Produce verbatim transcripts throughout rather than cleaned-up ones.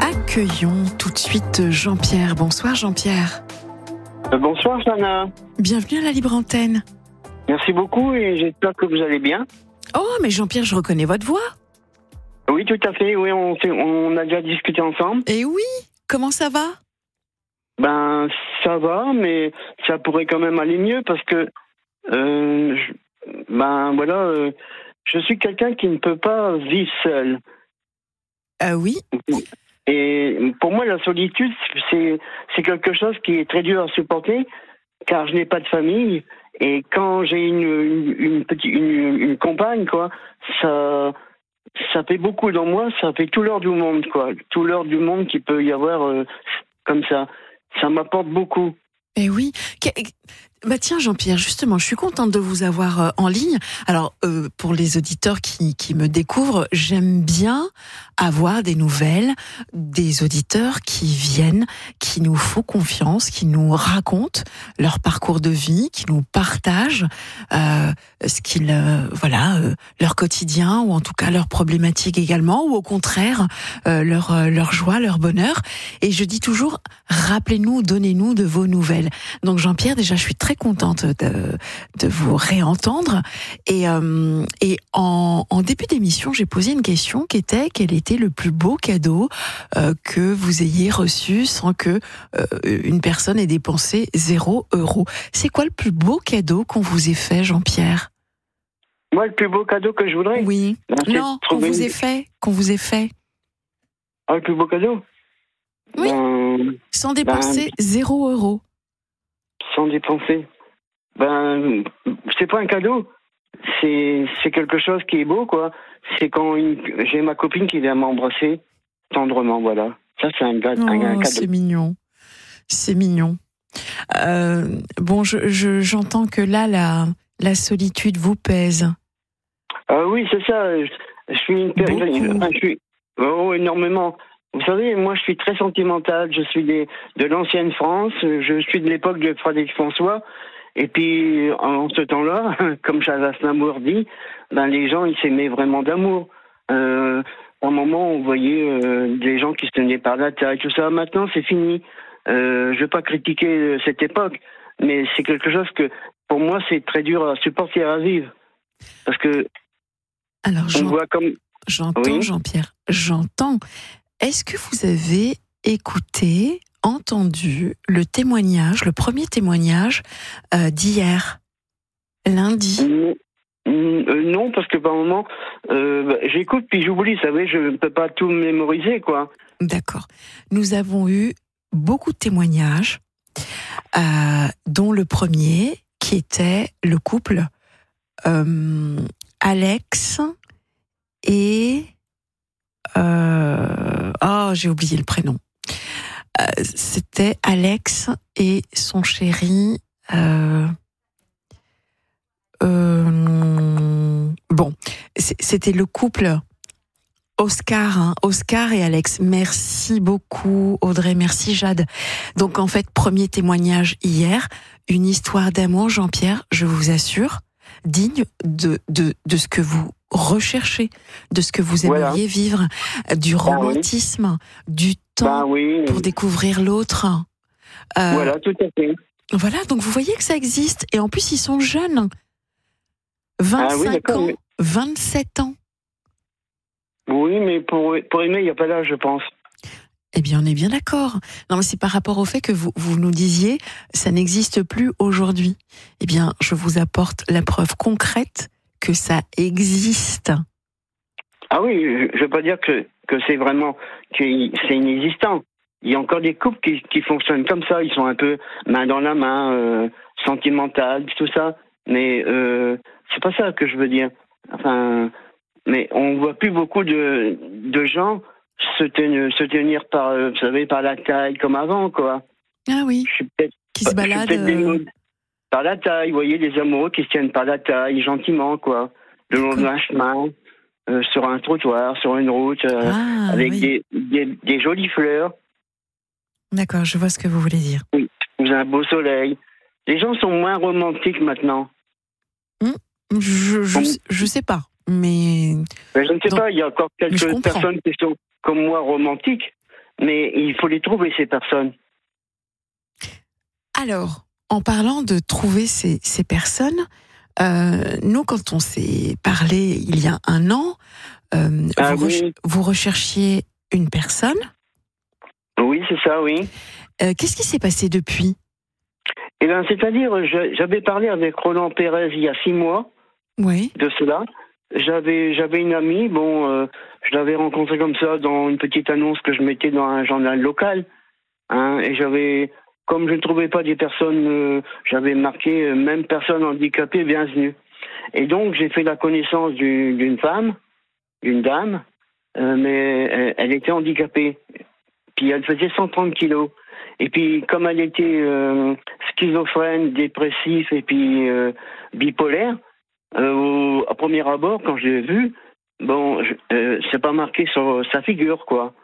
Accueillons tout de suite Jean-Pierre. Bonsoir Jean-Pierre. Euh, bonsoir Sana. Bienvenue à la Libre Antenne. Merci beaucoup et j'espère que vous allez bien. Oh, mais Jean-Pierre, je reconnais votre voix. Oui, tout à fait. Oui, on, fait, on a déjà discuté ensemble. Et oui, comment ça va? Ben, ça va, mais ça pourrait quand même aller mieux parce que, euh, je, ben voilà, euh, je suis quelqu'un qui ne peut pas vivre seul. Ah oui. Et pour moi, la solitude, c'est, c'est quelque chose qui est très dur à supporter, car je n'ai pas de famille. Et quand j'ai une, une, une petite, une, une compagne, quoi, ça, ça fait beaucoup dans moi, ça fait tout l'heure du monde, quoi. Tout l'heure du monde qu'il peut y avoir euh, comme ça. Ça m'apporte beaucoup. Eh oui. Bah tiens Jean-Pierre, justement, je suis contente de vous avoir euh, en ligne. Alors, euh, pour les auditeurs qui, qui me découvrent, j'aime bien avoir des nouvelles des auditeurs qui viennent, qui nous font confiance, qui nous racontent leur parcours de vie, qui nous partagent euh, ce qu'ils, euh, voilà, euh, leur quotidien ou en tout cas leurs problématiques également, ou au contraire euh, leur euh, leur joie, leur bonheur. Et je dis toujours, rappelez-nous, donnez-nous de vos nouvelles. Donc Jean-Pierre, déjà, je suis très contente de, de vous réentendre. Et, euh, et en, en début d'émission, j'ai posé une question qui était: quel était le plus beau cadeau euh, que vous ayez reçu sans que euh, une personne ait dépensé zéro euro? C'est quoi le plus beau cadeau qu'on vous ait fait, Jean-Pierre? Moi, le plus beau cadeau que je voudrais. Oui. Ben, non, qu'on vous ait fait, qu'on vous ait fait. Ah, le plus beau cadeau. Oui. Ben, sans dépenser ben, zéro euro. Sans dépenser. Ben, c'est pas un cadeau. C'est, c'est quelque chose qui est beau, quoi. C'est quand une, j'ai ma copine qui vient m'embrasser tendrement, voilà. Ça, c'est un, ga- Oh, un, un cadeau. C'est mignon. C'est mignon. Euh, bon, je, je, j'entends que là, la, la solitude vous pèse. Ah oui, c'est ça. Je, je suis une, Beaucoup. enfin, je suis, oh, énormément. Vous savez, moi, je suis très sentimental. Je suis des, de l'ancienne France. Je suis de l'époque de Frédéric François. Et puis, en ce temps-là, comme Charles Aznavour dit, ben, les gens, ils s'aimaient vraiment d'amour. Euh, à un moment, on voyait euh, des gens qui se tenaient par la taille, tout ça. Maintenant, c'est fini. Euh, je ne veux pas critiquer cette époque, mais c'est quelque chose que, pour moi, c'est très dur à supporter, à vivre. Parce que, Alors, on voit comme... j'entends, Oui. Jean-Pierre, j'entends. Est-ce que vous avez écouté, entendu le témoignage, le premier témoignage euh, d'hier, lundi? Non, euh, non, parce que par moment, euh, bah, j'écoute puis j'oublie, vous savez, je ne peux pas tout mémoriser, quoi. D'accord. Nous avons eu beaucoup de témoignages, euh, dont le premier qui était le couple euh, Alex et... Euh, oh, j'ai oublié le prénom. Euh, c'était Alex et son chéri... Euh, euh, bon, c'était le couple... Oscar, hein, Oscar et Alex. Merci beaucoup Audrey, merci Jade. Donc en fait, premier témoignage hier, une histoire d'amour, Jean-Pierre, je vous assure, digne de, de, de ce que vous recherchez, de ce que vous aimeriez voilà. vivre, du romantisme, ben oui. du temps ben oui. pour découvrir l'autre. Euh, voilà, tout à fait. Voilà, donc vous voyez que ça existe. Et en plus, ils sont jeunes. vingt-cinq ah oui, ans, vingt-sept ans. Oui, mais pour, pour aimer, il n'y a pas d'âge, je pense. Eh bien, on est bien d'accord. Non, mais c'est par rapport au fait que vous, vous nous disiez, ça n'existe plus aujourd'hui. Eh bien, je vous apporte la preuve concrète que ça existe. Ah oui, je ne veux pas dire que, que c'est vraiment, que c'est inexistant. Il y a encore des couples qui, qui fonctionnent comme ça. Ils sont un peu main dans la main, euh, sentimentales, tout ça. Mais euh, c'est pas ça que je veux dire. Enfin... Mais on voit plus beaucoup de, de gens se tenir, se tenir par, vous savez, par la taille comme avant, quoi. Ah oui. Je suis peut-être, qui se baladent euh... par la taille. Vous voyez, les amoureux qui se tiennent par la taille, gentiment, quoi. Le long d'un chemin, euh, sur un trottoir, sur une route, euh, ah, avec oui. des, des, des jolies fleurs. D'accord, je vois ce que vous voulez dire. Oui, sous un beau soleil. Les gens sont moins romantiques maintenant. Hum, je, je, je, je sais pas. Mais... mais je ne sais Donc, pas, il y a encore quelques personnes qui sont comme moi romantiques, mais il faut les trouver, ces personnes. Alors, en parlant de trouver ces, ces personnes, euh, nous, quand on s'est parlé il y a un an, euh, Ah vous, oui. re- vous recherchiez une personne. Oui, c'est ça, oui. Euh, qu'est-ce qui s'est passé depuis ? Eh bien, c'est-à-dire, je- j'avais parlé avec Roland Pérez il y a six mois Oui. de cela. J'avais, j'avais une amie, bon, euh, je l'avais rencontrée comme ça dans une petite annonce que je mettais dans un journal local. Hein, et j'avais, comme je ne trouvais pas des personnes, euh, j'avais marqué euh, même personne handicapée bienvenue. Et donc, j'ai fait la connaissance du- d'une femme, d'une dame, euh, mais elle, elle était handicapée. Puis elle faisait cent trente kilos. Et puis, comme elle était euh, schizophrène, dépressif et puis euh, bipolaire, euh, au, à premier abord, quand je l'ai vue, bon, je, euh, c'est pas marqué sur sa figure, quoi.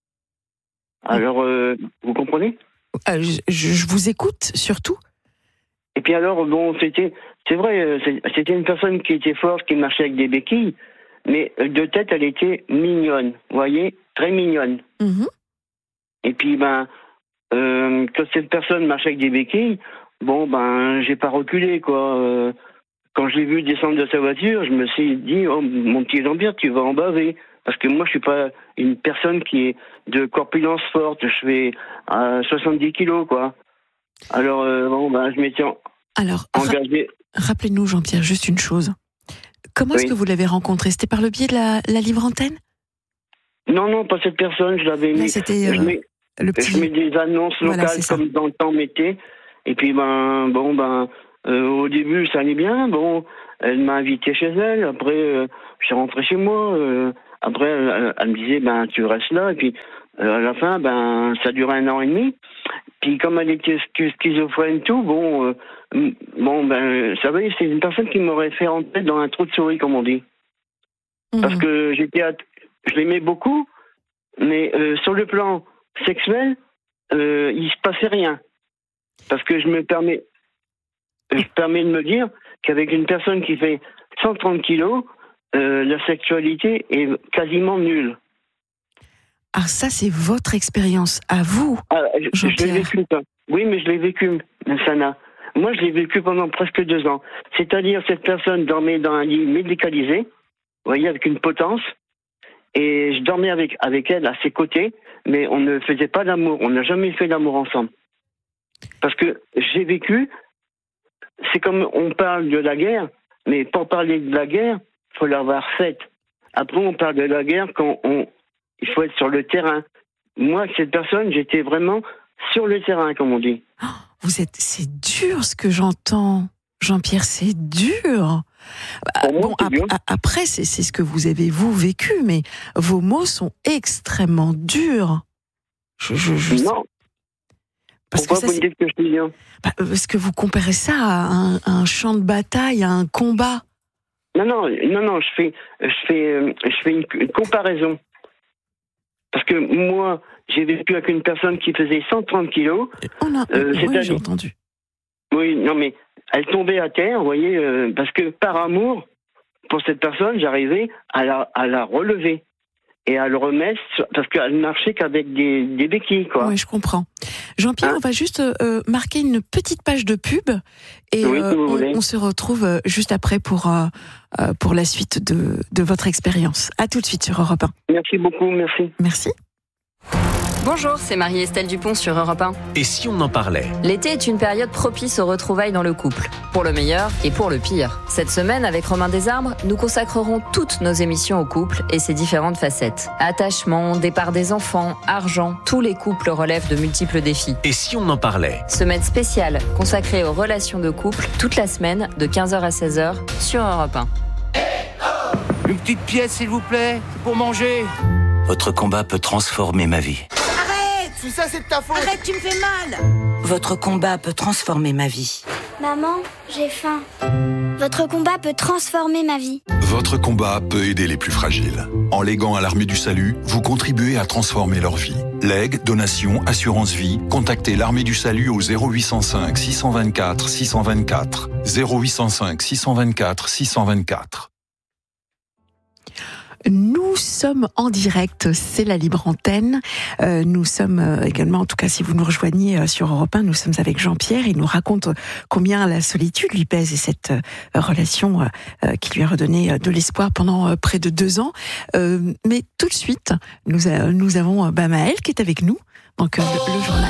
Alors, euh, vous comprenez ? Euh, je, je vous écoute surtout. Et puis alors, bon, c'était, c'est vrai, euh, c'est- c'était une personne qui était forte, qui marchait avec des béquilles, mais euh, de tête, elle était mignonne, vous voyez, très mignonne. Mhm. Et puis, ben, euh, quand cette personne marchait avec des béquilles, bon, ben, j'ai pas reculé, quoi. Euh, quand je l'ai vu descendre de sa voiture, je me suis dit, oh, mon petit Jean-Pierre, tu vas en baver. Parce que moi, je suis pas une personne qui est de corpulence forte. Je fais euh, soixante-dix kilos, quoi. Alors, euh, bon, ben, je m'étais en- Alors, ra- engagé. rappelez-nous, Jean-Pierre, juste une chose. Comment est-ce Oui. que vous l'avez rencontré ? C'était par le biais de la, la Libre Antenne ? Non, non, pas cette personne, je l'avais Là, mis. c'était Je euh, mets, le je mets petit. des annonces Voilà, locales c'est ça. comme dans le temps mettait. Et puis, ben, bon, ben, euh, au début, ça allait bien. Bon, elle m'a invité chez elle. Après, euh, je suis rentré chez moi. euh, après, elle, elle me disait, ben, tu restes là. Et puis, euh, à la fin, ben, ça durait un an et demi. Puis, comme elle était schi- schizophrène, tout, bon, euh, m- bon, ben, ça veut dire, c'est une personne qui m'aurait fait rentrer dans un trou de souris, comme on dit. Parce Mhm. que j'étais, at- je l'aimais beaucoup, mais euh, sur le plan sexuel, euh, il se passait rien. Parce que je me permets, je permets de me dire qu'avec une personne qui fait cent trente kilos, euh, la sexualité est quasiment nulle. Ah, ça, c'est votre expérience à vous. Ah, je, je l'ai Jean-Pierre. vécu, ça. Oui, mais je l'ai vécu, Sana. Moi, je l'ai vécu pendant presque deux ans. C'est-à-dire, cette personne dormait dans un lit médicalisé, vous voyez, avec une potence, et je dormais avec, avec elle à ses côtés, mais on ne faisait pas d'amour. On n'a jamais fait d'amour ensemble. Parce que j'ai vécu, c'est comme on parle de la guerre, mais pour parler de la guerre, il faut l'avoir faite. Après, on parle de la guerre quand on, il faut être sur le terrain. Moi, cette personne, j'étais vraiment sur le terrain, comme on dit. Vous êtes, c'est dur ce que j'entends, Jean-Pierre, c'est dur. Ah, Pour moi, bon, c'est ap- dur. a- après, c'est, c'est ce que vous avez vous vécu, mais vos mots sont extrêmement durs. Je, je, je Non. parce Pourquoi que ça, vous c'est- me dites que je suis bien? bah, parce que vous comparez ça à un, à un champ de bataille, à un combat. Non, non, non, non, je fais, je fais, euh, je fais une, une comparaison. Parce que moi, j'ai vécu avec une personne qui faisait cent trente kilos. On a, Euh, oui, c'est-à-dire- j'ai entendu. Oui, non, mais elle tombait à terre, vous voyez, euh, parce que par amour, pour cette personne, j'arrivais à la, à la relever et à le remettre, sur- parce qu'elle marchait qu'avec des, des béquilles, quoi. Oui, je comprends. Jean-Pierre, Hein on va juste euh, marquer une petite page de pub et Oui, euh, si vous on, voulez. on se retrouve euh, juste après pour, euh, euh, pour la suite de, de votre expérience. À tout de suite sur Europe un. Merci beaucoup, merci. Merci. Bonjour, c'est Marie-Estelle Dupont sur Europe un. Et si on en parlait ? L'été est une période propice aux retrouvailles dans le couple, pour le meilleur et pour le pire. Cette semaine, avec Romain Desarbres, nous consacrerons toutes nos émissions au couple et ses différentes facettes. Attachement, départ des enfants, argent, tous les couples relèvent de multiples défis. Et si on en parlait ? Semaine spéciale consacrée aux relations de couple toute la semaine de quinze heures à seize heures sur Europe un. Une petite pièce, s'il vous plaît, pour manger. Votre combat peut transformer ma vie. Tout ça, c'est de ta faute. Arrête, tu me fais mal. Votre combat peut transformer ma vie. Maman, j'ai faim. Votre combat peut transformer ma vie. Votre combat peut aider les plus fragiles. En léguant à l'Armée du Salut, vous contribuez à transformer leur vie. Legs, donations, assurance vie, contactez l'Armée du Salut au zéro huit cent cinq six cent vingt-quatre six cent vingt-quatre. zéro huit cent cinq six cent vingt-quatre six cent vingt-quatre. Nous sommes en direct, c'est la Libre Antenne. Euh, nous sommes euh, également, en tout cas si vous nous rejoignez euh, sur Europe un, nous sommes avec Jean-Pierre. Il nous raconte combien la solitude lui pèse et cette euh, relation euh, qui lui a redonné euh, de l'espoir pendant euh, près de deux ans. Euh, mais tout de suite, nous, a, nous avons euh, bah, Maëlle qui est avec nous, donc euh, le, le journal.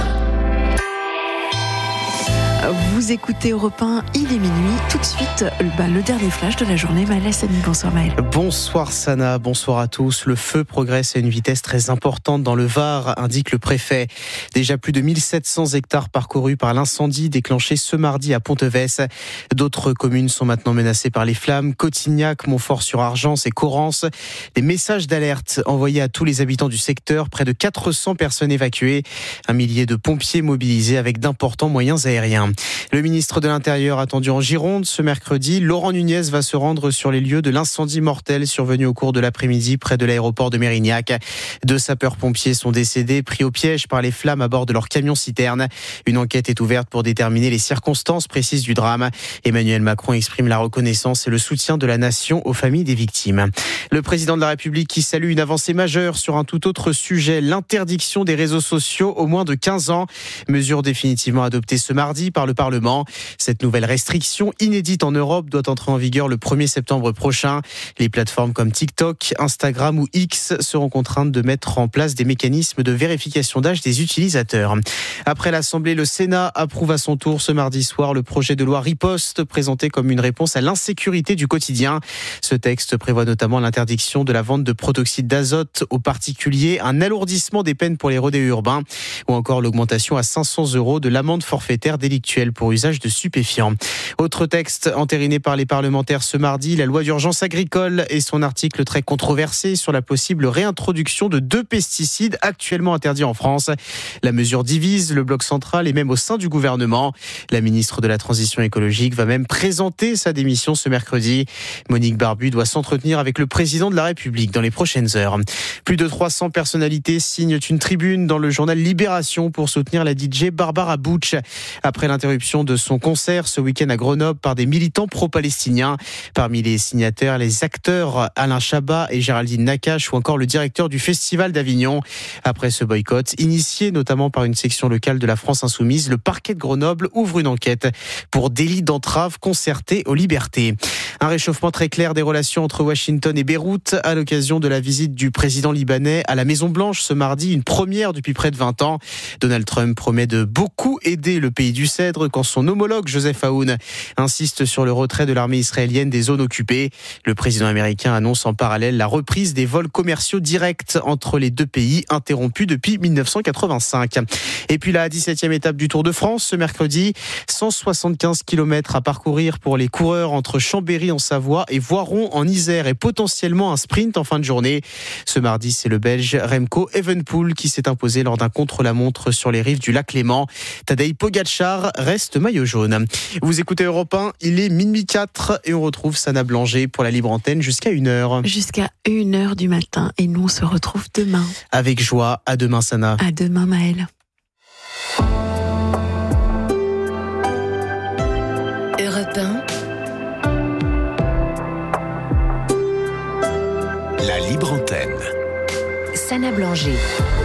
Vous écoutez Europe un, il est minuit. Tout de suite, bah, le dernier flash de la journée. Maëlle Hassani, bonsoir Maëlle. Bonsoir Sana, bonsoir à tous. Le feu progresse à une vitesse très importante dans le Var, indique le préfet. Déjà plus de mille sept cents hectares parcourus par l'incendie déclenché ce mardi à Ponteves. D'autres communes sont maintenant menacées par les flammes. Cotignac, Montfort-sur-Argence et Corrence. Des messages d'alerte envoyés à tous les habitants du secteur. Près de quatre cents personnes évacuées. Un millier de pompiers mobilisés avec d'importants moyens aériens. Le ministre de l'Intérieur attendu en Gironde ce mercredi. Laurent Nunez va se rendre sur les lieux de l'incendie mortel survenu au cours de l'après-midi près de l'aéroport de Mérignac. Deux sapeurs-pompiers sont décédés, pris au piège par les flammes à bord de leur camion-citerne. Une enquête est ouverte pour déterminer les circonstances précises du drame. Emmanuel Macron exprime la reconnaissance et le soutien de la nation aux familles des victimes. Le président de la République qui salue une avancée majeure sur un tout autre sujet, l'interdiction des réseaux sociaux aux moins de quinze ans. Mesure définitivement adoptée ce mardi par le Parlement. Cette nouvelle restriction inédite en Europe doit entrer en vigueur le premier septembre prochain. Les plateformes comme TikTok, Instagram ou X seront contraintes de mettre en place des mécanismes de vérification d'âge des utilisateurs. Après l'Assemblée, le Sénat approuve à son tour ce mardi soir le projet de loi Riposte présenté comme une réponse à l'insécurité du quotidien. Ce texte prévoit notamment l'interdiction de la vente de protoxyde d'azote aux particuliers, un alourdissement des peines pour les rodéos urbains ou encore l'augmentation à cinq cents euros de l'amende forfaitaire délictuelle pour usage de stupéfiants. Autre texte entériné par les parlementaires ce mardi, la loi d'urgence agricole et son article très controversé sur la possible réintroduction de deux pesticides actuellement interdits en France. La mesure divise le bloc central et même au sein du gouvernement. La ministre de la Transition écologique va même présenter sa démission ce mercredi. Monique Barbu doit s'entretenir avec le président de la République dans les prochaines heures. Plus de trois cents personnalités signent une tribune dans le journal Libération pour soutenir la D J Barbara Butch. Après l'interruption de son concert ce week-end à Grenoble par des militants pro-palestiniens. Parmi les signataires, les acteurs Alain Chabat et Géraldine Nakache ou encore le directeur du Festival d'Avignon. Après ce boycott, initié notamment par une section locale de la France Insoumise, le parquet de Grenoble ouvre une enquête pour délit d'entrave concerté aux libertés. Un réchauffement très clair des relations entre Washington et Beyrouth à l'occasion de la visite du président libanais à la Maison-Blanche ce mardi, une première depuis près de vingt ans. Donald Trump promet de beaucoup aider le pays du Cèdre quand son homologue Joseph Aoun insiste sur le retrait de l'armée israélienne des zones occupées. Le président américain annonce en parallèle la reprise des vols commerciaux directs entre les deux pays interrompus depuis dix-neuf cent quatre-vingt-cinq. Et puis la dix-septième étape du Tour de France ce mercredi, cent soixante-quinze kilomètres à parcourir pour les coureurs entre Chambéry en Savoie et Voiron en Isère et potentiellement un sprint en fin de journée. Ce mardi, c'est le Belge Remco Evenepoel qui s'est imposé lors d'un contre-la-montre sur les rives du lac Léman. Tadej Pogačar reste maillot jaune. Vous écoutez Europe un, il est minuit quatre et on retrouve Sana Blanger pour la Libre Antenne jusqu'à une heure. Jusqu'à une heure du matin et nous on se retrouve demain. Avec joie, à demain Sana. À demain Maëlle. Europe un. La Libre Antenne. Sana Blanger.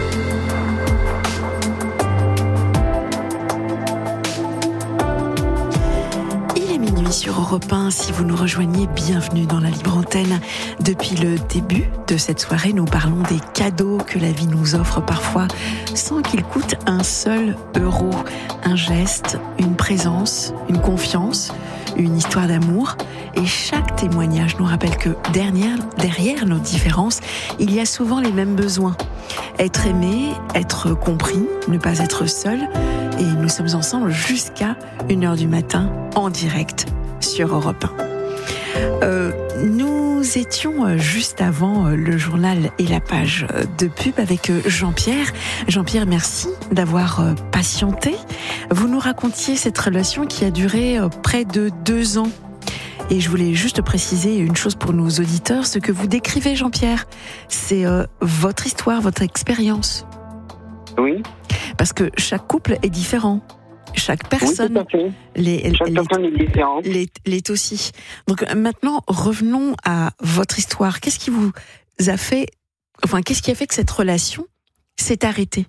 Sur Europe un, si vous nous rejoignez, bienvenue dans la Libre Antenne. Depuis le début de cette soirée, nous parlons des cadeaux que la vie nous offre parfois sans qu'ils coûtent un seul euro. Un geste, une présence, une confiance, une histoire d'amour. Et chaque témoignage nous rappelle que derrière, derrière nos différences, il y a souvent les mêmes besoins. Être aimé, être compris, ne pas être seul. Et nous sommes ensemble jusqu'à une heure du matin en direct sur Europe un. Euh, nous étions juste avant le journal et la page de pub avec Jean-Pierre. Jean-Pierre, merci d'avoir patienté. Vous nous racontiez cette relation qui a duré près de deux ans. Et je voulais juste préciser une chose pour nos auditeurs. Ce que vous décrivez, Jean-Pierre, c'est euh, votre histoire, votre expérience. Oui. Parce que chaque couple est différent. Chaque personne, oui, tout à fait. Les, chaque les, personne est différente. L'est, l'est aussi. Donc maintenant, revenons à votre histoire. Qu'est-ce qui vous a fait, enfin, qu'est-ce qui a fait que cette relation s'est arrêtée?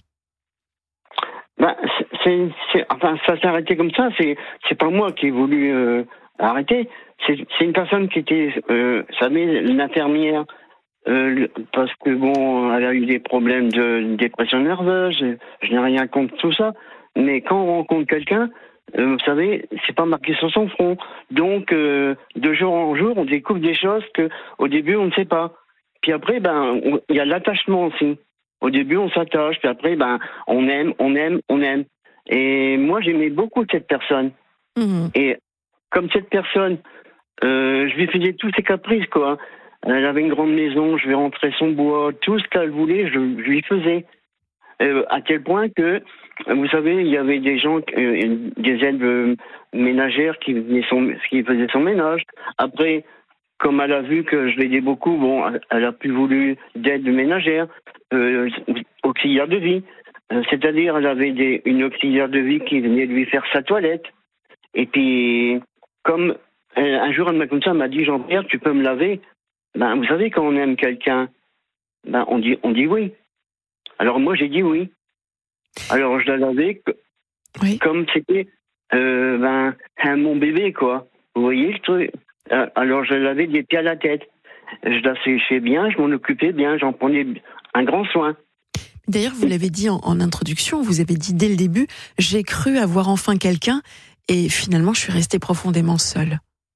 Ben, c'est, c'est, enfin, ça s'est arrêté comme ça. C'est, c'est pas moi qui ai voulu euh, arrêter. C'est, c'est une personne qui était, euh, vous savez, l'infirmière, euh, parce que bon, elle a eu des problèmes de dépression nerveuse. Je, je n'ai rien contre tout ça. Mais quand on rencontre quelqu'un, euh, vous savez, c'est pas marqué sur son front. Donc, euh, de jour en jour, on découvre des choses que, au début, on ne sait pas. Puis après, ben, il y a l'attachement aussi. Au début, on s'attache, puis après, ben, on aime, on aime, on aime. Et moi, j'aimais beaucoup cette personne. Mmh. Et comme cette personne, euh, je lui faisais tous ses caprices, quoi. Elle avait une grande maison, je lui rentrais son bois, tout ce qu'elle voulait, je, je lui faisais. Euh, à tel point que, vous savez, il y avait des gens, euh, des aides euh, ménagères qui, venaient son, qui faisaient son ménage. Après, comme elle a vu que je l'aidais beaucoup, bon, elle a plus voulu d'aide ménagère, euh, auxiliaire de vie. Euh, c'est-à-dire, elle avait des, une auxiliaire de vie qui venait lui faire sa toilette. Et puis, comme euh, un jour, elle m'a comme ça, elle m'a dit, Jean-Pierre, tu peux me laver? Ben, vous savez, quand on aime quelqu'un, ben, on dit, on dit oui. Alors moi, j'ai dit oui. Alors, je la lavais oui. comme c'était euh, ben, un, mon bébé, quoi. Vous voyez le truc? Alors, je lavais des pieds à la tête. Je la séchais bien, je m'en occupais bien, j'en prenais un grand soin. D'ailleurs, vous l'avez dit en, en introduction, vous avez dit dès le début, j'ai cru avoir enfin quelqu'un, et finalement, je suis restée profondément seule.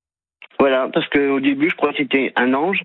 Voilà, parce qu'au début, je crois que c'était un ange,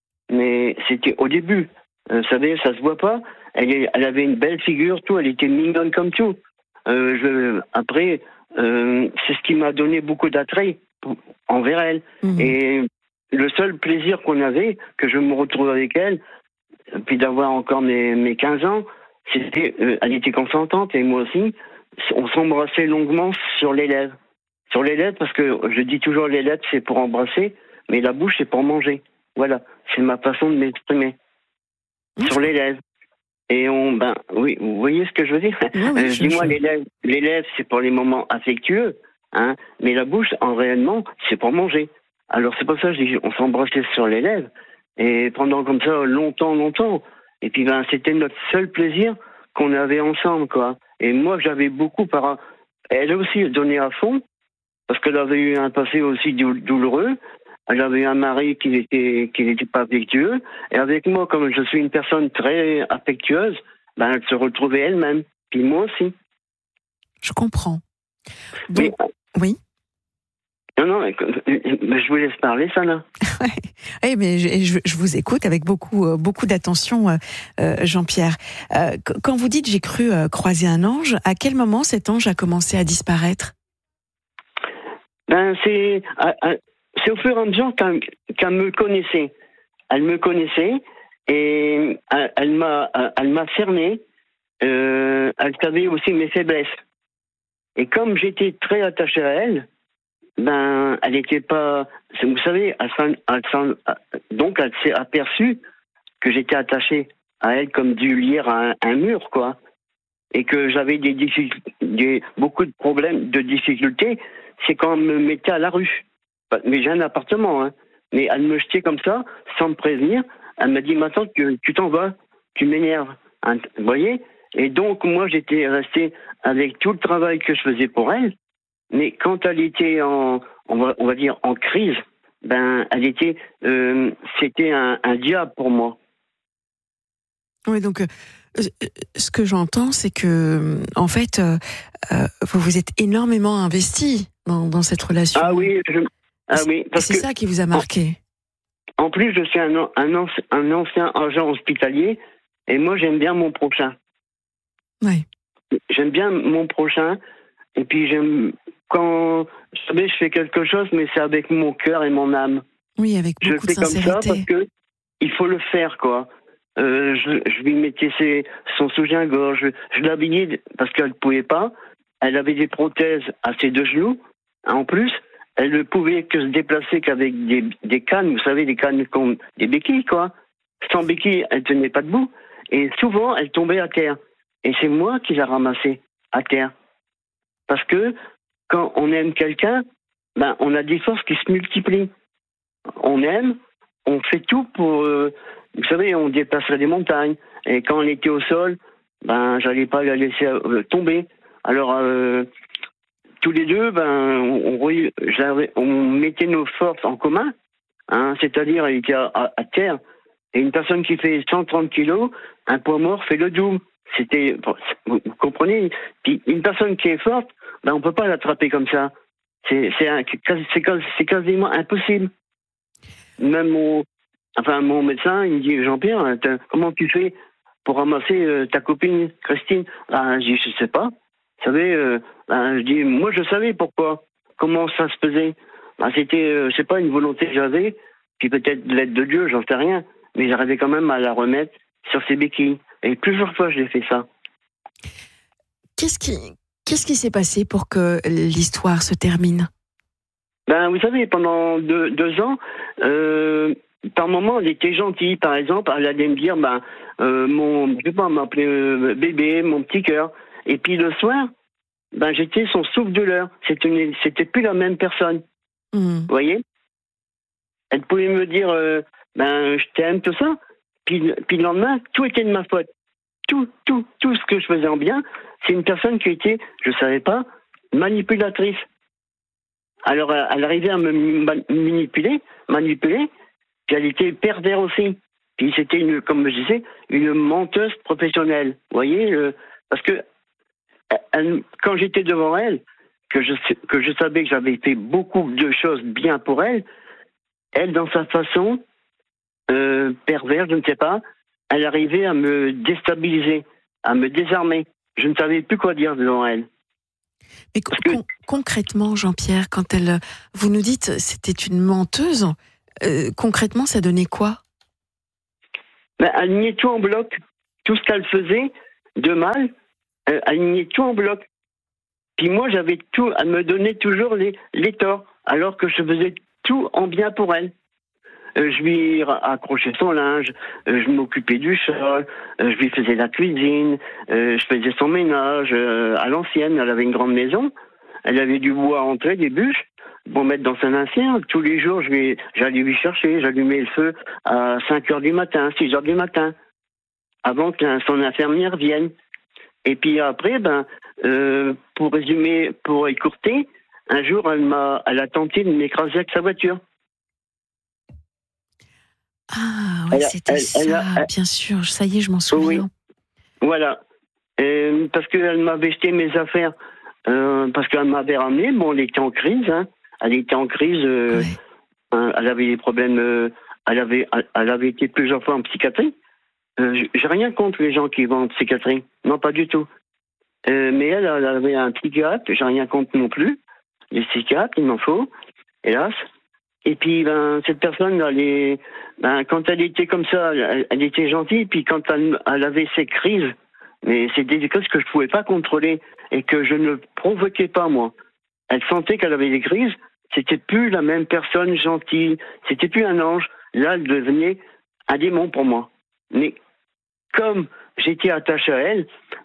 mais c'était au début. Euh, vous savez, ça se voit pas. Elle, est, elle avait une belle figure, tout. Elle était mignonne comme tout. Euh, je, après, euh, c'est ce qui m'a donné beaucoup d'attrait envers elle. Mmh. Et le seul plaisir qu'on avait, que je me retrouve avec elle, puis d'avoir encore mes, mes quinze ans, c'était, euh, elle était consentante et moi aussi. On s'embrassait longuement sur les lèvres. Sur les lèvres, parce que je dis toujours les lèvres, c'est pour embrasser, mais la bouche, c'est pour manger. Voilà, c'est ma façon de m'exprimer. Mmh. Sur les lèvres. Et on, ben, oui, vous voyez ce que je veux dire? Oui, oui, euh, Dis-moi, les lèvres, les lèvres, c'est pour les moments affectueux, hein, mais la bouche, en réellement, c'est pour manger. Alors c'est pour ça que je dis, on s'embrassait sur les lèvres, et pendant comme ça, longtemps, longtemps. Et puis, ben, c'était notre seul plaisir qu'on avait ensemble, quoi. Et moi, j'avais beaucoup par... Elle aussi donné à fond, parce qu'elle avait eu un passé aussi douloureux. Elle avait eu un mari qui n'était qui n'était pas affectueux. Et avec moi, comme je suis une personne très affectueuse, ben, elle se retrouvait elle-même. Puis moi aussi. Je comprends. Donc, mais, oui. Non, non, mais je vous laisse parler, ça, là. Oui, mais je, je vous écoute avec beaucoup, beaucoup d'attention, Jean-Pierre. Quand vous dites « j'ai cru croiser un ange », à quel moment cet ange a commencé à disparaître? Ben, c'est... C'est au fur et à mesure qu'elle, qu'elle me connaissait. Elle me connaissait et elle, elle m'a, elle m'a cerné. Euh, elle savait aussi mes faiblesses. Et comme j'étais très attaché à elle, ben, elle n'était pas. Vous savez, elle, elle, elle, donc elle s'est aperçue que j'étais attaché à elle comme du lierre à un, un mur, quoi. Et que j'avais des difficultés, des, beaucoup de problèmes, de difficultés. C'est quand on me mettait à la rue. Mais j'ai un appartement, hein. Mais elle me jetait comme ça, sans me prévenir. Elle m'a dit, maintenant, tu, tu t'en vas, tu m'énerves. Hein, vous voyez? Et donc, moi, j'étais resté avec tout le travail que je faisais pour elle. Mais quand elle était en, on va, on va dire, en crise, ben, elle était, euh, c'était un, un diable pour moi. Oui, donc, euh, ce que j'entends, c'est que, en fait, euh, euh, vous vous êtes énormément investi dans, dans cette relation. Ah oui, je... Ah oui, parce c'est que, ça qui vous a marqué. En, en plus, je suis un, un, un ancien agent hospitalier et moi, j'aime bien mon prochain. Oui. J'aime bien mon prochain et puis j'aime quand vous savez, je fais quelque chose, mais c'est avec mon cœur et mon âme. Oui, avec beaucoup de sincérité. Je fais comme ça parce que il faut le faire, quoi. Euh, je, je lui mettais ses, son soutien-gorge, je, je l'habillais parce qu'elle ne pouvait pas. Elle avait des prothèses à ses deux genoux, en plus. Elle ne pouvait que se déplacer qu'avec des, des cannes, vous savez, des cannes comme des béquilles, quoi. Sans béquilles, elle ne tenait pas debout. Et souvent, elle tombait à terre. Et c'est moi qui la ramassais à terre. Parce que quand on aime quelqu'un, ben, on a des forces qui se multiplient. On aime, on fait tout pour, euh, vous savez, on déplacerait des montagnes. Et quand on était au sol, ben, j'allais pas la laisser euh, tomber. Alors, euh, tous les deux, ben, on, on, on mettait nos forces en commun. Hein, c'est-à-dire, elle était à, à, à terre. Et une personne qui fait cent trente kilos, un poids mort fait le double. C'était, vous, vous comprenez? Puis une personne qui est forte, ben, on peut pas l'attraper comme ça. C'est, c'est, un, c'est, c'est quasiment impossible. Même mon, enfin, mon médecin, il me dit, Jean-Pierre, comment tu fais pour ramasser euh, ta copine, Christine? Ben, je dis, je sais pas. Vous savez, euh, ben, je dis, moi, je savais pourquoi. Comment ça se faisait? Ben, c'était, euh, je sais pas, une volonté que j'avais, puis peut-être de l'aide de Dieu, j'en sais rien. Mais j'arrivais quand même à la remettre sur ses béquilles. Et plusieurs fois, j'ai fait ça. Qu'est-ce qui, qu'est-ce qui s'est passé pour que l'histoire se termine? Ben, vous savez, pendant deux, deux ans, euh, par moment, elle était gentille. Par exemple, elle allait me dire, ben, euh, mon, je sais pas, m'appeler euh, bébé, mon petit cœur. Et puis le soir, ben, j'étais son souffle-douleur. C'était, c'était plus la même personne. Mmh. Vous voyez? Elle pouvait me dire, euh, ben, je t'aime, tout ça. Puis, puis le lendemain, tout était de ma faute. Tout, tout, tout ce que je faisais en bien, c'est une personne qui était, je savais pas, manipulatrice. Alors, elle arrivait à me manipuler, manipuler, puis elle était pervers aussi. Puis c'était, une, comme je disais, une menteuse professionnelle. Vous voyez, euh, parce que elle, quand j'étais devant elle, que je, que je savais que j'avais fait beaucoup de choses bien pour elle, elle, dans sa façon euh, perverse, je ne sais pas, elle arrivait à me déstabiliser, à me désarmer. Je ne savais plus quoi dire devant elle. Mais con- que... concrètement, Jean-Pierre, quand elle, vous nous dites c'était une menteuse, euh, concrètement, ça donnait quoi? Ben, elle niait tout en bloc. Tout ce qu'elle faisait de mal, euh, elle niait tout en bloc. Puis moi, j'avais tout, elle me donnait toujours les, les torts, alors que je faisais tout en bien pour elle. Euh, je lui accrochais son linge, euh, je m'occupais du sol, euh, je lui faisais la cuisine, euh, je faisais son ménage. Euh, à l'ancienne, elle avait une grande maison, elle avait du bois à entrer, des bûches, pour mettre dans son ancien. Tous les jours, je lui, j'allais lui chercher, j'allumais le feu à cinq heures du matin, six heures du matin, avant que son infirmière vienne. Et puis après, ben, euh, pour résumer, pour écourter, un jour, elle m'a, elle a tenté de m'écraser avec sa voiture. Ah, oui, elle c'était a, elle, ça, elle a, elle... bien sûr. Ça y est, je m'en souviens. Oui. Voilà. Euh, parce qu'elle m'avait jeté mes affaires, euh, parce qu'elle m'avait ramené. Bon, elle était en crise. Hein. Elle était en crise. Euh, oui. hein, elle avait des problèmes. Euh, elle, avait, elle avait été plusieurs fois en psychiatrie. Euh, j'ai rien contre les gens qui vont en psychiatrie. Non, pas du tout. Euh, mais elle, elle avait un psychiatre. J'ai rien contre non plus. Les psychiatres, il m'en faut, hélas. Et puis, ben, cette personne, elle est, ben, quand elle était comme ça, elle, elle était gentille. Puis quand elle, elle avait ses crises, mais c'était des crises que je ne pouvais pas contrôler et que je ne provoquais pas, moi. Elle sentait qu'elle avait des crises. C'était plus la même personne gentille. C'était plus un ange. Là, elle devenait un démon pour moi. Mais comme j'étais attaché à elle,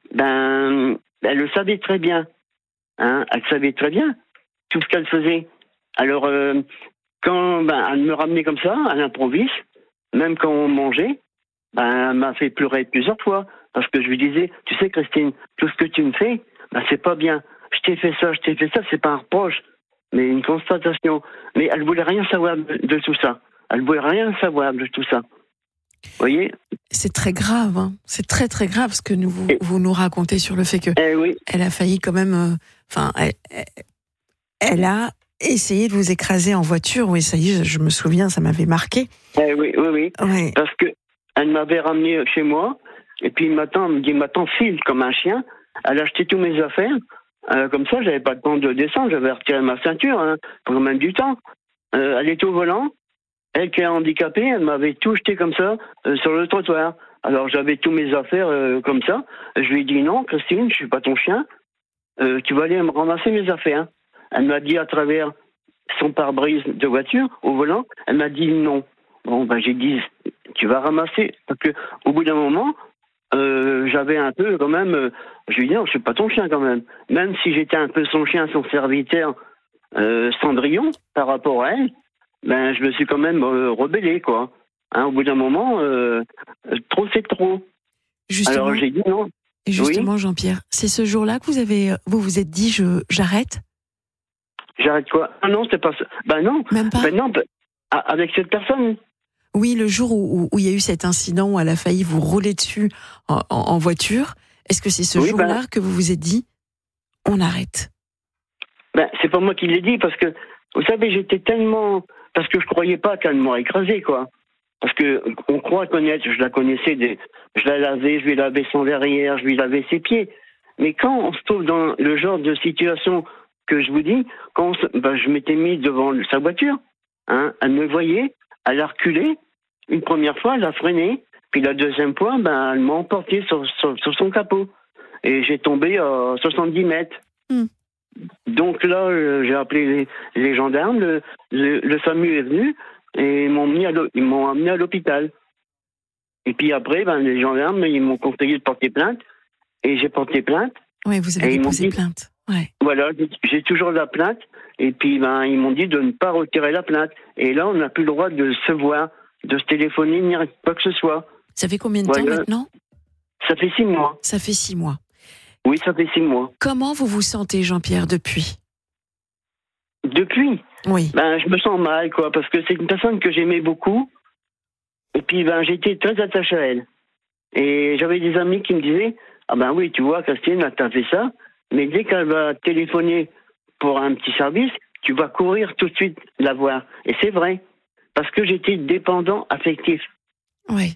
ben, elle le savait très bien. Hein, elle savait très bien tout ce qu'elle faisait. Alors, euh, quand ben, elle me ramenait comme ça, à l'improviste, même quand on mangeait, ben, elle m'a fait pleurer plusieurs fois. Parce que je lui disais, tu sais Christine, tout ce que tu me fais, ben, c'est pas bien. Je t'ai fait ça, je t'ai fait ça, c'est pas un reproche, mais une constatation. Mais elle voulait rien savoir de, de tout ça. Elle voulait rien savoir de tout ça. Vous voyez ? C'est très grave, hein. C'est très très grave ce que nous, vous, vous nous racontez sur le fait que eh oui. elle a failli quand même... Enfin, euh, elle, elle a... essayer de vous écraser en voiture, oui, ça y est, je me souviens, ça m'avait marqué. Eh oui, oui, oui. Ouais. Parce que elle m'avait ramené chez moi, et puis maintenant, elle me dit, maintenant, file comme un chien. Elle a acheté tous mes affaires. Euh, comme ça, j'avais pas de temps de descendre, j'avais retiré ma ceinture, hein, pour même du temps. Euh, elle était au volant. Elle qui est handicapée, elle m'avait tout jeté comme ça, euh, sur le trottoir. Alors, j'avais tous mes affaires euh, comme ça. Je lui ai dit, non, Christine, je suis pas ton chien. Euh, tu vas aller me ramasser mes affaires. Elle m'a dit à travers son pare-brise de voiture, au volant, elle m'a dit non. Bon, ben j'ai dit, tu vas ramasser. Parce que au bout d'un moment, euh, j'avais un peu quand même, euh, je lui ai dit non, je suis pas ton chien quand même. Même si j'étais un peu son chien, son serviteur, euh, Cendrillon, par rapport à elle, ben je me suis quand même euh, rebellé, quoi. Hein, au bout d'un moment, euh, trop c'est trop. Justement, Alors j'ai dit non. Et justement, Oui. Jean-Pierre, c'est ce jour-là que vous avez, vous vous êtes dit, je, j'arrête? J'arrête quoi? Ah non, c'est pas ça. Ben non. Même pas? Ben non, ben, avec cette personne. Oui, le jour où, où, où il y a eu cet incident où elle a failli vous rouler dessus en, en, en voiture, est-ce que c'est ce Oui, jour-là ben, que vous vous êtes dit, on arrête? Ben, c'est pas moi qui l'ai dit, parce que, vous savez, j'étais tellement... Parce que je croyais pas qu'elle m'aurait écrasé, quoi. Parce que on croit connaître, je la connaissais, des, je la lavais, je lui lavais son derrière, je lui lavais ses pieds. Mais quand on se trouve dans le genre de situation que je vous dis, quand on se, ben, je m'étais mis devant sa voiture, hein, elle me voyait, elle a reculé, une première fois, elle a freiné, puis la deuxième fois, ben, elle m'a emporté sur, sur, sur son capot. Et j'ai tombé à soixante-dix mètres. Mm. Donc là, euh, j'ai appelé les, les gendarmes, le, le, le SAMU est venu, et ils m'ont, mis à ils m'ont amené à l'hôpital. Et puis après, ben, les gendarmes, ils m'ont conseillé de porter plainte, et j'ai porté plainte. Oui, vous avez Et ils m'ont déposé dit- plainte. Ouais. Voilà, j'ai- j'ai toujours la plainte, et puis ben, ils m'ont dit de ne pas retirer la plainte. Et là, on n'a plus le droit de se voir, de se téléphoner, ni rien- quoi que ce soit. Ça fait combien de temps Voilà. maintenant? Ça fait six mois. Ça fait six mois. Oui, ça fait six mois. Comment vous vous sentez, Jean-Pierre, depuis? Depuis, Oui. ben, je me sens mal, quoi, parce que c'est une personne que j'aimais beaucoup. Et puis, ben, j'étais très attaché à elle. Et j'avais des amis qui me disaient, ah ben oui, tu vois, Christine, elle t'a fait ça, mais dès qu'elle va téléphoner pour un petit service, tu vas courir tout de suite la voir. Et c'est vrai, parce que j'étais dépendant affectif. Oui.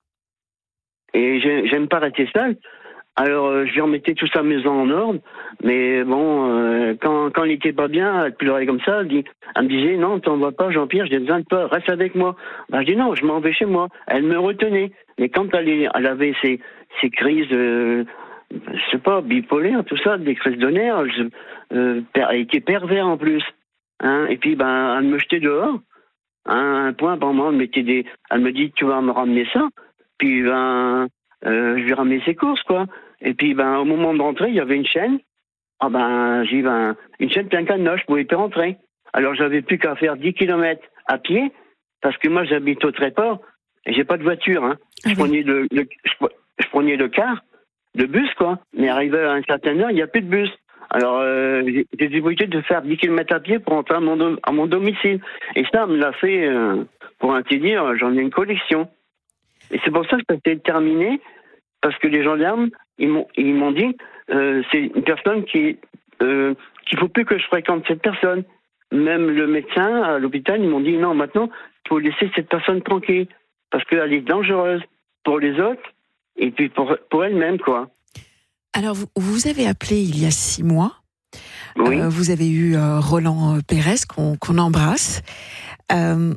Et j'ai- j'aime pas rester seul. Alors, euh, je lui remettais toute sa maison en ordre. Mais bon, euh, quand, quand il était pas bien, elle pleurait comme ça. Elle, dit, elle me disait, non, t'en vas pas, Jean-Pierre, j'ai besoin de toi, reste avec moi. Ben, je dis, non, je m'en vais chez moi. Elle me retenait. Mais quand elle, est- elle avait ses, ses crises, euh, je sais pas, bipolaires, tout ça, des crises de nerfs, je- euh, per- elle était pervers en plus. Hein. Et puis, ben, elle me jetait dehors. Hein, un point, par moment, elle, mettait des... elle me dit, tu vas me ramener ça. Puis, ben, euh, je lui ramenais ses courses, quoi. Et puis, ben, au moment de rentrer, il y avait une chaîne. Ah ben, j'ai dit, ben, une chaîne plein cadenas, je pouvais pas rentrer. Alors, j'avais plus qu'à faire dix kilomètres à pied, parce que moi, j'habite au Tréport, et j'ai pas de voiture, hein. Ah Je oui. prenais le, le- je, je prenais le car, le bus, quoi. Mais arrivé à un certain heure, il n'y a plus de bus. Alors, euh, j'ai j'ai été obligé de faire dix kilomètres à pied pour rentrer à mon, dom- à mon domicile. Et ça, me l'a fait, euh, pour ainsi dire, j'en ai une collection. Et c'est pour ça que ça s'est terminé, parce que les gendarmes, ils m'ont, ils m'ont dit, euh, c'est une personne qui, euh, qu'il faut plus que je fréquente cette personne. Même le médecin à l'hôpital, ils m'ont dit, non, maintenant, il faut laisser cette personne tranquille, parce qu'elle est dangereuse pour les autres, et puis pour, pour elle-même, quoi. Alors, vous, vous avez appelé il y a six mois. Oui. Euh, vous avez eu euh, Roland euh, Pérez, qu'on, qu'on embrasse. Euh,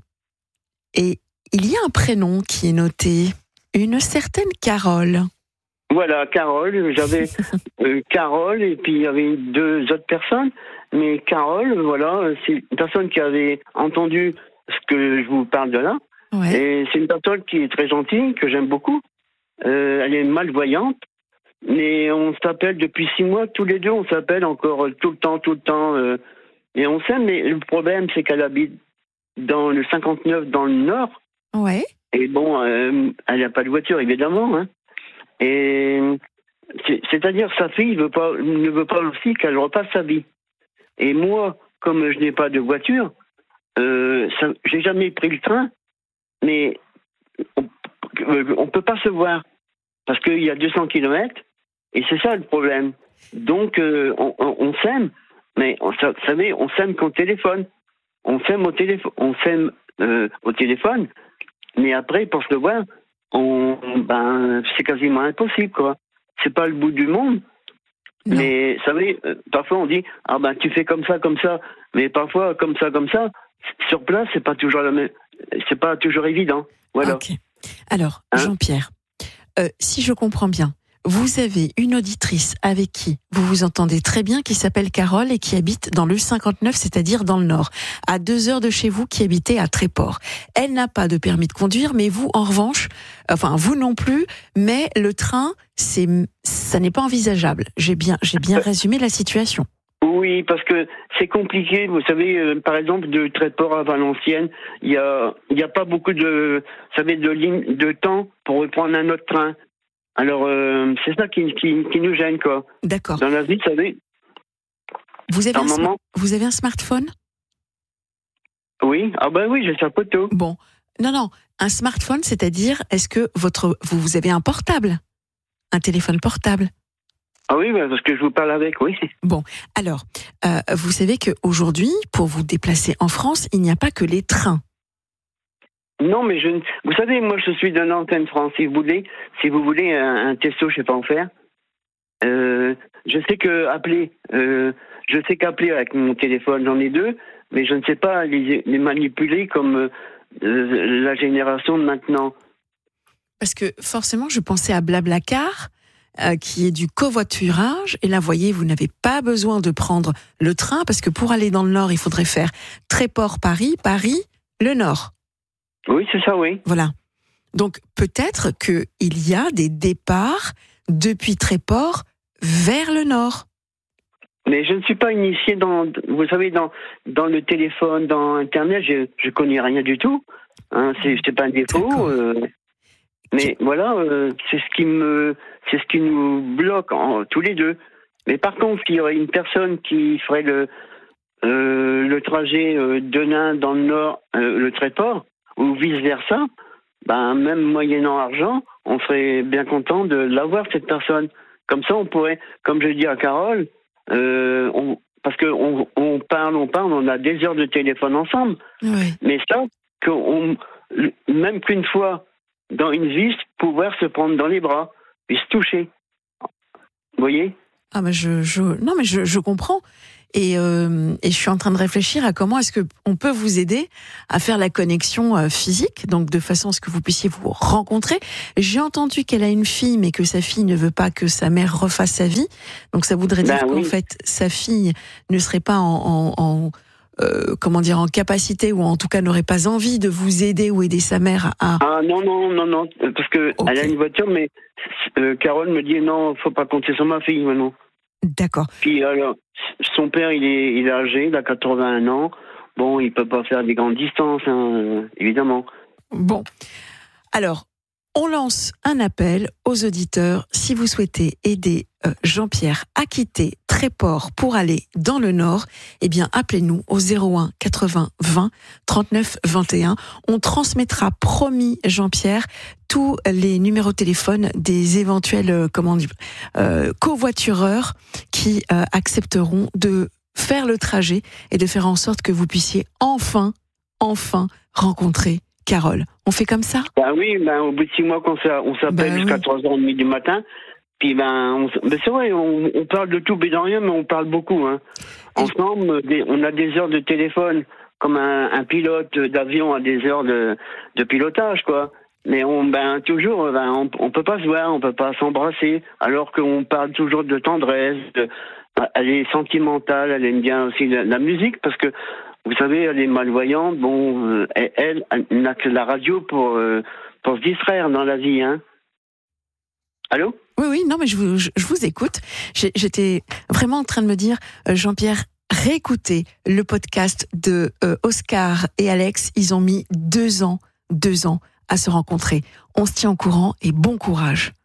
et il y a un prénom qui est noté, une certaine Carole. Voilà, Carole, j'avais euh, Carole, et puis il y avait deux autres personnes, mais Carole, voilà, c'est une personne qui avait entendu ce que je vous parle de là, Ouais. et c'est une personne qui est très gentille, que j'aime beaucoup. Euh, elle est malvoyante, mais on s'appelle depuis six mois, tous les deux, on s'appelle encore tout le temps, tout le temps, euh, et on s'aime, mais le problème, c'est qu'elle habite dans le cinquante-neuf, dans le nord, Ouais. et bon, euh, elle n'a pas de voiture, évidemment, hein. Et c'est- c'est-à-dire sa fille veut pas, ne veut pas aussi qu'elle repasse sa vie. Et moi, comme je n'ai pas de voiture, euh, ça- j'ai jamais pris le train, mais on, on peut pas se voir parce qu'il y a deux cents kilomètres et c'est ça le problème. Donc euh, on, on, on s'aime, mais on, vous savez, on s'aime qu'au téléphone. On s'aime au téléphone, on s'aime euh, au téléphone, mais après pour se voir, on, ben c'est quasiment impossible, quoi. C'est pas le bout du monde. Non. Mais, vous savez, euh, parfois on dit, ah ben tu fais comme ça, comme ça. Mais parfois, comme ça, comme ça, sur place, c'est pas toujours la même, c'est pas toujours évident. Voilà. Ok. Alors, Hein Jean-Pierre, euh, si je comprends bien, vous avez une auditrice avec qui vous vous entendez très bien, qui s'appelle Carole et qui habite dans le cinquante-neuf, c'est-à-dire dans le Nord, à deux heures de chez vous, qui habitez à Tréport. Elle n'a pas de permis de conduire, mais vous, en revanche, enfin vous non plus, mais le train, c'est, ça n'est pas envisageable. J'ai bien, j'ai bien résumé la situation. Oui, oui, parce que c'est compliqué. Vous savez, euh, par exemple, de Tréport à Valenciennes, il y a, il y a pas beaucoup de, vous savez, de lignes, de temps pour reprendre un autre train. Alors, euh, c'est ça qui, qui, qui nous gêne, quoi. D'accord. Dans la vie, vous savez. Vous avez, un, un moment... vous avez un smartphone ? Oui, ah ben oui, j'ai sa photo. Bon, non, non, un smartphone, c'est-à-dire, est-ce que votre, vous, vous avez un portable ? Un téléphone portable ? Ah oui, parce que je vous parle avec, oui. Bon, alors, euh, vous savez qu'aujourd'hui, pour vous déplacer en France, il n'y a pas que les trains. Non, mais je ne... Vous savez, moi, je suis d'un antenne France. Si vous voulez, si vous voulez un, un testo, je sais pas en faire. Euh, je sais que appeler, euh, je sais qu'appeler avec mon téléphone, j'en ai deux, mais je ne sais pas les, les manipuler comme euh, la génération de maintenant. Parce que forcément, je pensais à Blablacar, euh, qui est du covoiturage. Et là, vous voyez, vous n'avez pas besoin de prendre le train, parce que pour aller dans le Nord, il faudrait faire Tréport-Paris, Paris, le Nord. Oui, c'est ça, oui. Voilà. Donc, peut-être qu'il y a des départs depuis Tréport vers le Nord. Mais je ne suis pas initié dans, vous savez, dans, dans le téléphone, dans Internet, je je connais rien du tout. Hein, c'est, c'est pas un défaut. Euh, mais tu... voilà, euh, c'est ce qui me, c'est ce qui nous bloque en, tous les deux. Mais par contre, s'il y aurait une personne qui ferait le, euh, le trajet euh, de Nain dans le Nord, euh, le Tréport, ou vice versa, ben même moyennant argent, on serait bien content de l'avoir cette personne. Comme ça, on pourrait, comme je dis à Carole. Euh, on, parce que on, on parle, on parle, on a des heures de téléphone ensemble. Oui. Mais ça, qu'on, même qu'une fois dans une vie, pouvoir se prendre dans les bras et se toucher. Vous voyez ? Ah mais je, je, non mais je, je comprends. Et, euh, et je suis en train de réfléchir à comment est-ce que on peut vous aider à faire la connexion euh, physique, donc de façon à ce que vous puissiez vous rencontrer. J'ai entendu qu'elle a une fille, mais que sa fille ne veut pas que sa mère refasse sa vie. Donc ça voudrait dire ben qu'en oui. fait, sa fille ne serait pas en, en, en euh, comment dire, en capacité, ou en tout cas n'aurait pas envie de vous aider ou aider sa mère à... Ah non, non, non, non, parce que okay. Elle a une voiture, mais euh, Carole me dit non, faut pas compter sur ma fille maintenant. D'accord. Puis alors, son père, il est, il est âgé, il a quatre-vingt-un ans. Bon, il peut pas faire des grandes distances, hein, évidemment. Bon. Alors, on lance un appel aux auditeurs. Si vous souhaitez aider euh, Jean-Pierre à quitter Tréport pour aller dans le Nord, eh bien, appelez-nous au zéro un quatre-vingts vingt trente-neuf vingt et un. On transmettra, promis, Jean-Pierre, tous les numéros de téléphone des éventuels euh, comment dire, euh, covoitureurs qui euh, accepteront de faire le trajet et de faire en sorte que vous puissiez enfin, enfin rencontrer Carole. On fait comme ça ? Ben oui, ben au bout de six mois qu'on on s'appelle ben jusqu'à oui. trois heures trente du matin. Puis ben, on, ben c'est vrai, on, on parle de tout et de rien, mais on parle beaucoup. Hein. Ensemble, des, on a des heures de téléphone, comme un, un pilote d'avion a des heures de, de pilotage, quoi. Mais on, ben toujours, ben on, on peut pas se voir, on peut pas s'embrasser, alors qu'on parle toujours de tendresse. De, elle est sentimentale, elle aime bien aussi la, la musique, parce que vous savez, elle est malvoyante. Bon, euh, elle, elle n'a que la radio pour euh, pour se distraire dans la vie, hein. Allô ? Oui, oui, non, mais je vous, je, je vous écoute. J'ai, j'étais vraiment en train de me dire, euh, Jean-Pierre, réécoutez le podcast de euh, Oscar et Alex. Ils ont mis deux ans, deux ans à se rencontrer. On se tient au courant et bon courage.